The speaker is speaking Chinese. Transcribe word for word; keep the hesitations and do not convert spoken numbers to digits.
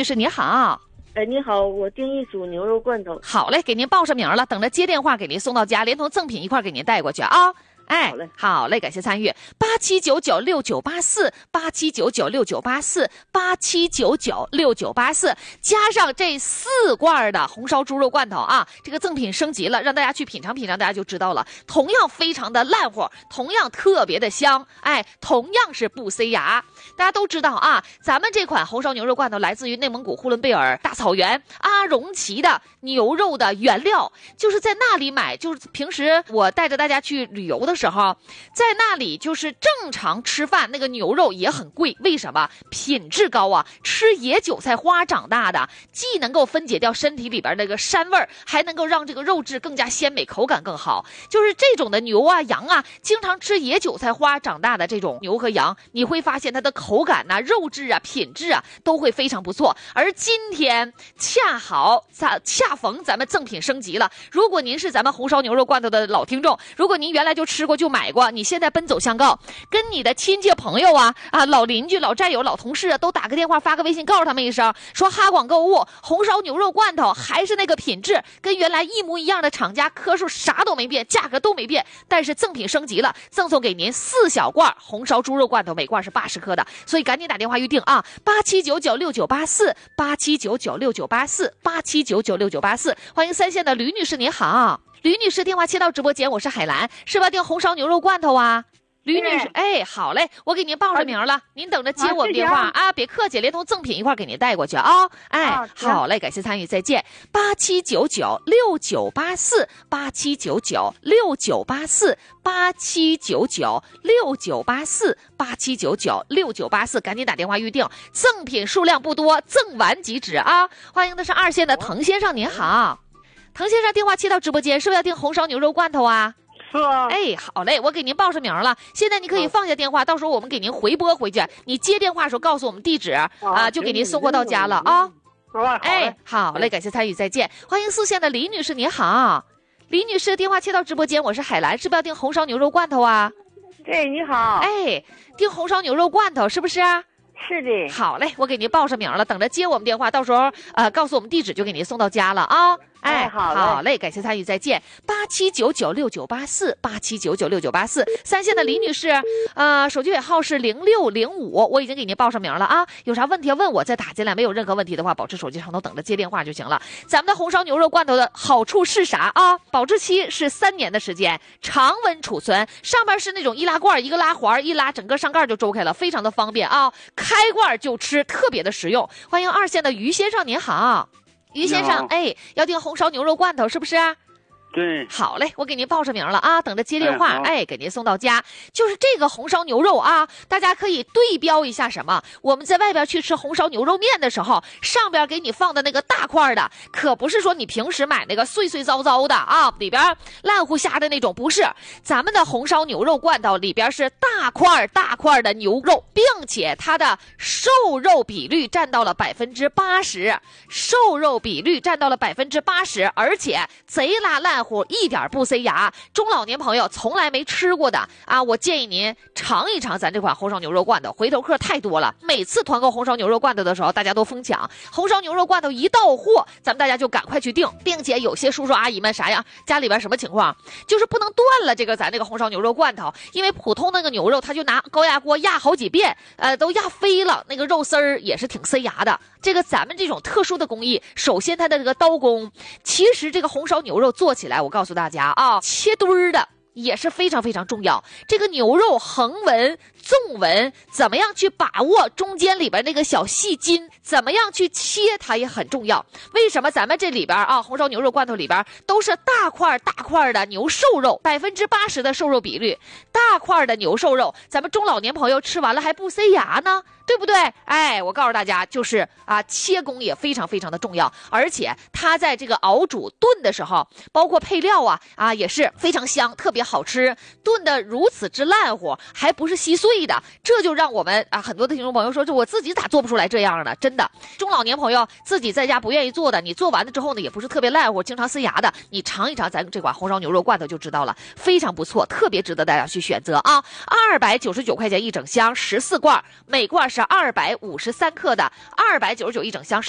女士您好。 哎，你好，我订一组牛肉罐头。 好嘞，给您报上名了，等着接电话给您送到家，连同赠品一块给您带过去啊。哎， 好嘞， 好嘞，感谢参与。八七九九六九八四，八七九九六九八四，八七九九六九八四，加上这四罐的红烧猪肉罐头啊，这个赠品升级了，让大家去品尝品尝，大家就知道了。同样非常的烂乎，同样特别的香，哎，同样是不塞牙。大家都知道啊，咱们这款红烧牛肉罐头来自于内蒙古呼伦贝尔大草原阿荣旗的牛肉的原料，就是在那里买，就是平时我带着大家去旅游的时候，在那里就是正常吃饭，那个牛肉也很贵，为什么？品质高啊，吃野韭菜花长大的，既能够分解掉身体里边那个膻味儿，还能够让这个肉质更加鲜美，口感更好。就是这种的牛啊羊啊，经常吃野韭菜花长大的这种牛和羊，你会发现它的口感呐、啊、肉质啊、品质啊都会非常不错。而今天恰好恰恰逢咱们赠品升级了，如果您是咱们红烧牛肉罐头的老听众，如果您原来就吃过就买过，你现在奔走相告，跟你的亲戚朋友啊啊老邻居、老战友、老同事啊，都打个电话发个微信告诉他们一声，说哈广购物红烧牛肉罐头还是那个品质，跟原来一模一样的厂家，颗数啥都没变，价格都没变，但是赠品升级了，赠送给您四小罐红烧猪肉罐头，每罐是八十克的，所以赶紧打电话预定啊，八七九九六九八四，八七九九六九八四，八七九九六九八四。欢迎三线的吕女士，您好。吕女士，电话切到直播间，我是海兰，是吧？订红烧牛肉罐头啊？吕女士，哎，好嘞，我给您报上名了，啊、您等着接我们电话 啊, 啊，别客气，连同赠品一块给您带过去啊。哎，啊、好嘞，感谢参与，再见。八七九九六九八四，八七九九六九八四，八七九九六九八四，八七九九六九八四，赶紧打电话预定，赠品数量不多，赠完即止啊。欢迎的是二线的滕先生，您好。滕先生，电话切到直播间，是不是要订红烧牛肉罐头啊？ 是啊。 哎，好嘞，我给您报上名了。现在你可以放下电话，到时候我们给您回拨回去。你接电话的时候告诉我们地址啊，啊就给您送货到家了啊。哎，好嘞，感谢参与，再见。欢迎四线的李女士，您好。李女士，电话切到直播间，我是海兰，是不是要订红烧牛肉罐头啊？ 对，你好。 哎，订红烧牛肉罐头是不是啊？ 是的。 好嘞，我给您报上名了，等着接我们电话，到时候呃告诉我们地址就给您送到家了啊。哎，好嘞，好嘞，感谢参与，再见。八七九九六九八四，八七九九六九八四，三线的李女士，呃，手机尾号是零六零五，我已经给您报上名了啊。有啥问题要问我，再打进来。没有任何问题的话，保持手机上头等着接电话就行了。咱们的红烧牛肉罐头的好处是啥啊？保质期是三年的时间，常温储存，上边是那种易拉罐，一个拉环一拉，整个上盖就周开了，非常的方便啊。开罐就吃，特别的实用。欢迎二线的于先生，您好。于先生，哎，要订红烧牛肉罐头是不是啊？ 对， 好嘞，我给您报上名了啊，等着接电话，哎，哎给您送到家。就是这个红烧牛肉啊，大家可以对标一下什么？我们在外边去吃红烧牛肉面的时候，上边给你放的那个大块的，可不是说你平时买那个碎碎糟糟的啊，里边烂乎虾的那种，不是。咱们的红烧牛肉罐头里边是大块大块的牛肉，并且它的瘦肉比率占到了百分之八十，瘦肉比率占到了百分之八十，而且贼拉烂。一点不塞牙，中老年朋友从来没吃过的啊，我建议您尝一尝咱这款红烧牛肉罐头，回头客太多了。每次团购红烧牛肉罐头的时候，大家都疯抢，红烧牛肉罐头一到货，咱们大家就赶快去订，并且有些叔叔阿姨们啥样，家里边什么情况，就是不能断了这个咱这个红烧牛肉罐头，因为普通那个牛肉他就拿高压锅压好几遍，呃，都压飞了，那个肉丝儿也是挺塞牙的。这个咱们这种特殊的工艺，首先它的这个刀工，其实这个红烧牛肉做起来，我告诉大家啊，切墩儿的也是非常非常重要。这个牛肉横纹、纵纹，怎么样去把握中间里边那个小细筋，怎么样去切，它也很重要。为什么咱们这里边啊，红烧牛肉罐头里边都是大块大块的牛瘦肉，百分之八十的瘦肉比率，大块的牛瘦肉，咱们中老年朋友吃完了还不塞牙呢，对不对？哎，我告诉大家，就是啊，切工也非常非常的重要，而且它在这个熬煮炖的时候，包括配料啊啊也是非常香，特别好吃。炖的如此之烂乎，还不是稀碎的，这就让我们啊很多的听众朋友说，这我自己咋做不出来这样的？真的，中老年朋友自己在家不愿意做的，你做完了之后呢，也不是特别烂乎，经常塞牙的，你尝一尝咱这款红烧牛肉罐头就知道了，非常不错，特别值得大家去选择啊！二百九十九块钱一整箱，十四罐，每罐是二百五十三克的，二百九十九一整箱。